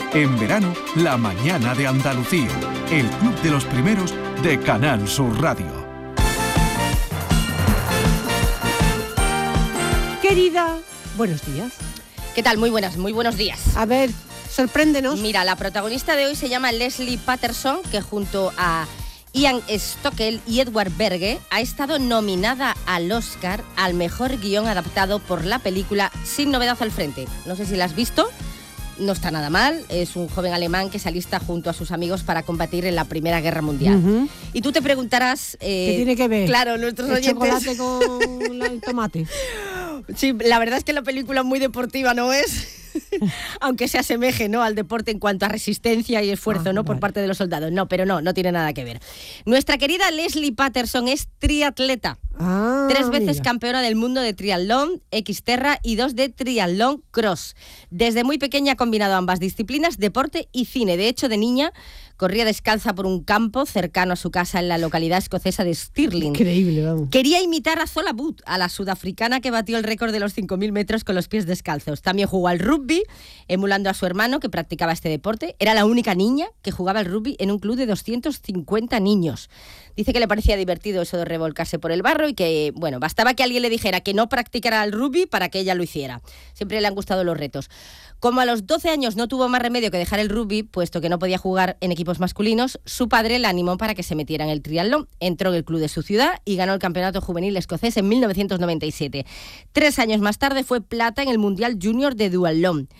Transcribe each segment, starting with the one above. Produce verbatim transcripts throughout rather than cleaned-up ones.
En verano, La Mañana de Andalucía, el club de los primeros de Canal Sur Radio. Querida, buenos días. ¿Qué tal? Muy buenas, muy buenos días. A ver, sorpréndenos. Mira, la protagonista de hoy se llama Leslie Patterson, que junto a Ian Stockwell y Edward Berge ha estado nominada al Oscar al mejor guión adaptado por la película Sin novedad al frente. No sé si la has visto. No está nada mal, es un joven alemán que se alista junto a sus amigos para combatir en la Primera Guerra Mundial. Uh-huh. Y tú te preguntarás... Eh, ¿Qué tiene que ver? Claro, nuestros el oyentes... chocolate con el tomate. Sí, la verdad es que la película muy deportiva no es... Aunque se asemeje, ¿no?, al deporte en cuanto a resistencia y esfuerzo, ah, ¿no?, vale. por parte de los soldados. No, pero no, no tiene nada que ver. Nuestra querida Leslie Patterson es triatleta. Ah, Tres veces mira. campeona del mundo de triatlón, Xterra y dos de triatlón cross. Desde muy pequeña ha combinado ambas disciplinas, deporte y cine. De hecho, de niña corría descalza por un campo cercano a su casa en la localidad escocesa de Stirling. Increíble, vamos. Quería imitar a Zola Butt, a la sudafricana que batió el récord de los cinco mil metros con los pies descalzos. También jugó al rugby, emulando a su hermano que practicaba este deporte. Era la única niña que jugaba al rugby en un club de doscientos cincuenta niños. Dice que le parecía divertido eso de revolcarse por el barro y que, bueno, bastaba que alguien le dijera que no practicara el rugby para que ella lo hiciera. Siempre le han gustado los retos. Como a los doce años no tuvo más remedio que dejar el rugby, puesto que no podía jugar en equipos masculinos, su padre la animó para que se metiera en el triatlón. Entró en el club de su ciudad y ganó el campeonato juvenil escocés en mil novecientos noventa y siete. Tres años más tarde fue plata en el Mundial Junior de duatlón.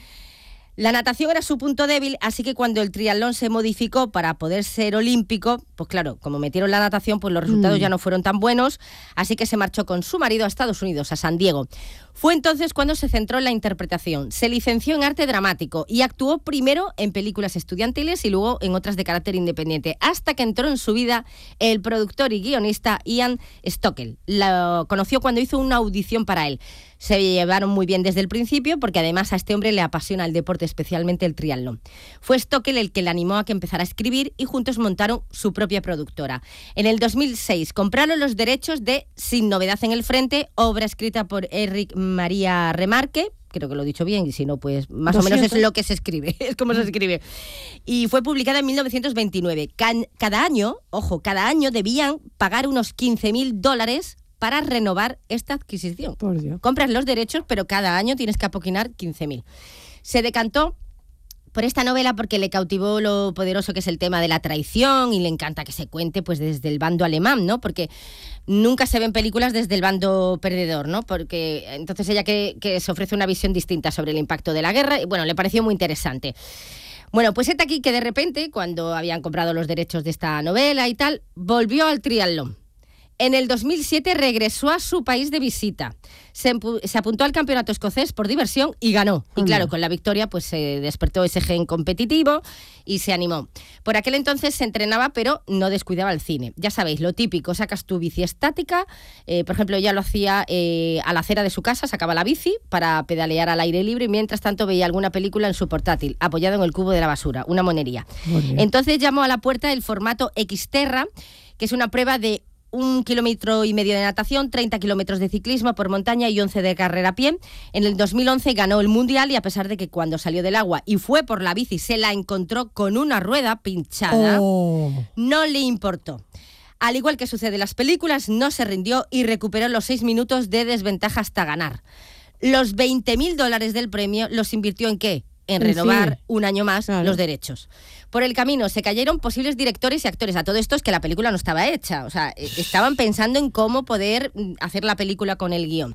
La natación era su punto débil, así que cuando el triatlón se modificó para poder ser olímpico, pues claro, como metieron la natación, pues los resultados mm. ya no fueron tan buenos, así que se marchó con su marido a Estados Unidos, a San Diego. Fue entonces cuando se centró en la interpretación. Se licenció en arte dramático y actuó primero en películas estudiantiles y luego en otras de carácter independiente, hasta que entró en su vida el productor y guionista Ian Stockwell. Lo conoció cuando hizo una audición para él. Se llevaron muy bien desde el principio porque además a este hombre le apasiona el deporte, especialmente el triatlón. Fue Stockwell el que le animó a que empezara a escribir y juntos montaron su propia productora. En el dos mil seis compraron los derechos de Sin novedad en el frente, obra escrita por Enric Maria Remarque, creo que lo he dicho bien, y si no, pues más o menos es lo que se escribe, es como se escribe. Y fue publicada en mil novecientos veintinueve. Cada año, ojo, cada año debían pagar unos quince mil dólares para renovar esta adquisición. Por Dios. Compras los derechos, pero cada año tienes que apoquinar quince mil. Se decantó por esta novela porque le cautivó lo poderoso que es el tema de la traición y le encanta que se cuente pues desde el bando alemán, ¿no? Porque nunca se ven películas desde el bando perdedor, ¿no? Porque entonces ella que, que se ofrece una visión distinta sobre el impacto de la guerra y bueno, le pareció muy interesante. Bueno, pues está aquí que de repente, cuando habían comprado los derechos de esta novela y tal, volvió al triatlón. En el dos mil siete regresó a su país de visita. Se, empu- se apuntó al campeonato escocés por diversión y ganó. Y claro, con la victoria pues se despertó ese gen competitivo y se animó. Por aquel entonces se entrenaba, pero no descuidaba el cine. Ya sabéis, lo típico, sacas tu bici estática. Eh, por ejemplo, ella lo hacía eh, a la acera de su casa, sacaba la bici para pedalear al aire libre y mientras tanto veía alguna película en su portátil, apoyado en el cubo de la basura, una monería. Entonces llamó a la puerta el formato Xterra, que es una prueba de un kilómetro y medio de natación, treinta kilómetros de ciclismo por montaña y once de carrera a pie. En el dos mil once ganó el Mundial y a pesar de que cuando salió del agua y fue por la bici se la encontró con una rueda pinchada, oh. no le importó. Al igual que sucede en las películas, no se rindió y recuperó los seis minutos de desventaja hasta ganar. Los veinte mil dólares del premio los invirtió ¿en qué? En renovar sí. un año más claro. los derechos. Por el camino se cayeron posibles directores y actores. A todo esto es que la película no estaba hecha. O sea, estaban pensando en cómo poder hacer la película con el guión.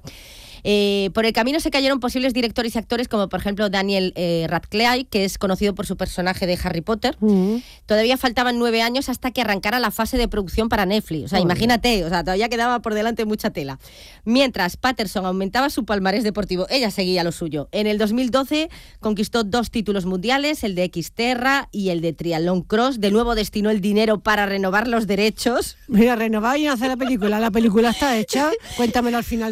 Eh, por el camino se cayeron posibles directores y actores como por ejemplo Daniel eh, Radcliffe, que es conocido por su personaje de Harry Potter. Mm. Todavía faltaban nueve años hasta que arrancara la fase de producción para Netflix. O sea, oh, imagínate, o sea, todavía quedaba por delante mucha tela. Mientras Patterson aumentaba su palmarés deportivo, ella seguía lo suyo. En el dos mil doce conquistó dos títulos mundiales, el de Xterra y el de Triatlón Cross. De nuevo destinó el dinero para renovar los derechos. Mira, renovar y hacer la película. La película está hecha. Cuéntamelo al final.